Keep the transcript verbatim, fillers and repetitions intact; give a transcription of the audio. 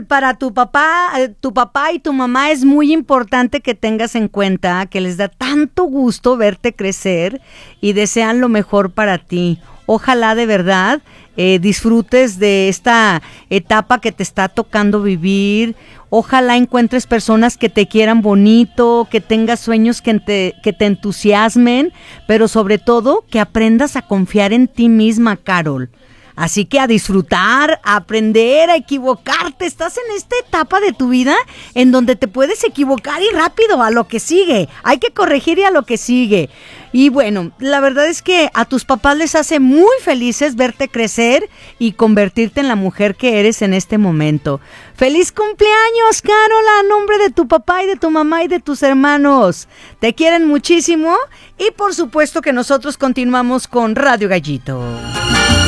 Carol, para tu papá, eh, tu papá y tu mamá es muy importante que tengas en cuenta que les da tanto gusto verte crecer y desean lo mejor para ti. Ojalá de verdad eh, disfrutes de esta etapa que te está tocando vivir. Ojalá encuentres personas que te quieran bonito, que tengas sueños que te, que te entusiasmen, pero sobre todo que aprendas a confiar en ti misma, Carol. Así que a disfrutar, a aprender, a equivocarte. Estás en esta etapa de tu vida en donde te puedes equivocar y rápido a lo que sigue. Hay que corregir y a lo que sigue. Y bueno, la verdad es que a tus papás les hace muy felices verte crecer y convertirte en la mujer que eres en este momento. ¡Feliz cumpleaños, Carol! A nombre de tu papá y de tu mamá y de tus hermanos. Te quieren muchísimo y por supuesto que nosotros continuamos con Radio Gallito.